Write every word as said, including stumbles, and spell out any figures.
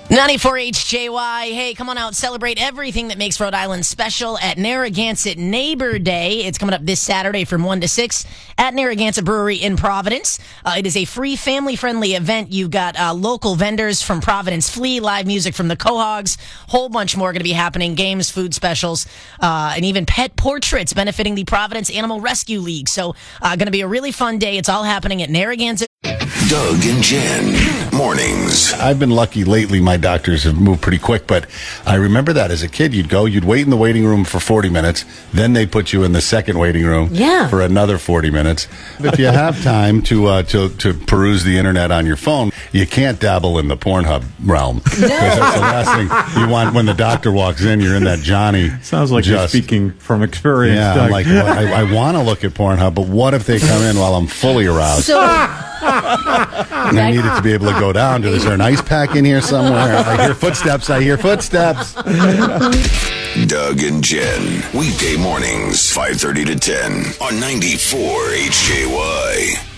ninety-four H J Y. Hey, come on out. Celebrate everything that makes Rhode Island special at Narragansett Neighbor Day. It's coming up this Saturday from one to six at Narragansett Brewery in Providence. Uh, it is a free, family-friendly event. You've got uh, local vendors from Providence Flea, live music from the Quahogs, whole bunch more going to be happening, games, food specials, uh, and even pet portraits benefiting the Providence Animal Rescue League. So uh, going to be a really fun day. It's all happening at Narragansett. Doug and Jen, mornings. I've been lucky lately. My doctors have moved pretty quick, but I remember that as a kid. You'd go, you'd wait in the waiting room for forty minutes, then they'd put you in the second waiting room Yeah. for another forty minutes. If you have time to, uh, to to peruse the internet on your phone, you can't dabble in the Pornhub realm. Because that's the last thing you want when the doctor walks in. You're in that Johnny. Sounds like just, you're speaking from experience, Yeah, Doug. I'm like, well, I, I want to look at Pornhub, but what if they come in while I'm fully aroused? So, And I needed to be able to go down to, is there an ice pack in here somewhere? I hear footsteps, I hear footsteps. Doug and Jen, weekday mornings, five thirty to ten on ninety-four H J Y.